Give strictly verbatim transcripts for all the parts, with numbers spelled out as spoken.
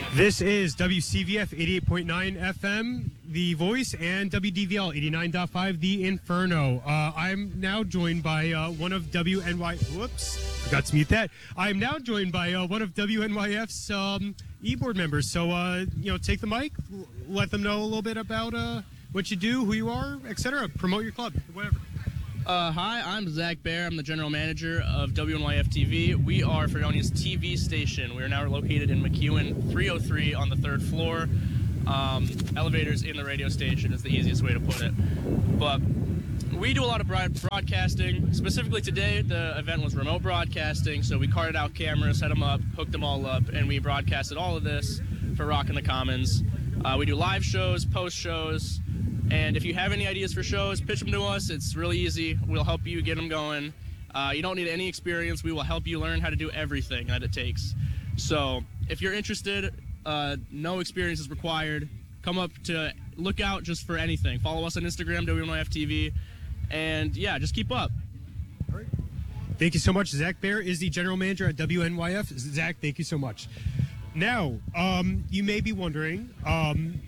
This is W C V F eighty-eight point nine F M, The Voice, and W D V L eighty-nine point five, The Inferno. Uh, I'm now joined by uh, one of W N Y... Whoops, forgot to mute that. I'm now joined by uh, one of W N Y F's um, e-board members. So, uh, you know, take the mic, l- let them know a little bit about uh, what you do, who you are, et cetera. Promote your club, whatever. Uh, hi, I'm Zach Baer. I'm the general manager of W N Y F T V. We are Fredonia's T V station. We are now located in McEwen three oh three on the third floor. Um, elevators in the radio station is the easiest way to put it. But we do a lot of broad- broadcasting. Specifically today, the event was remote broadcasting, so we carted out cameras, set them up, hooked them all up, and we broadcasted all of this for Rock in the Commons. Uh, we do live shows, post shows. And if you have any ideas for shows, pitch them to us. It's really easy. We'll help you get them going. Uh, you don't need any experience. We will help you learn how to do everything that it takes. So if you're interested, uh, no experience is required. Come up to Lookout just for anything. Follow us on Instagram, W N Y F T V. And, yeah, just keep up. All right. Thank you so much. Zach Baer is the general manager at W N Y F. Zach, thank you so much. Now, um, you may be wondering... Um,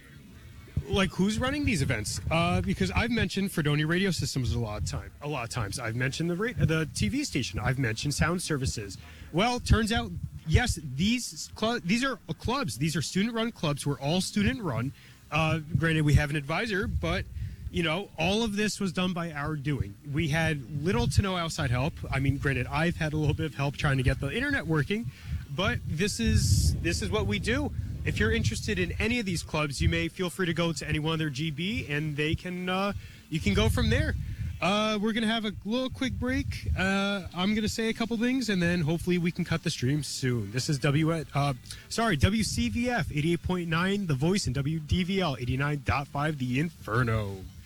like who's running these events? Uh, because I've mentioned Fredonia Radio Systems a lot of time, a lot of times. I've mentioned the ra- the T V station. I've mentioned Sound Services. Well, turns out, yes, these cl- these are clubs. These are student-run clubs. We're all student-run. Uh, granted, we have an advisor, but you know, all of this was done by our doing. We had little to no outside help. I mean, granted, I've had a little bit of help trying to get the internet working, but this is this is what we do. If you're interested in any of these clubs, you may feel free to go to any one of their G B, and they can uh, you can go from there. Uh, we're gonna have a little quick break. Uh, I'm gonna say a couple things, and then hopefully we can cut the stream soon. This is W uh, sorry W C V F eighty-eight point nine, The Voice, and W D V L eighty-nine point five, The Inferno.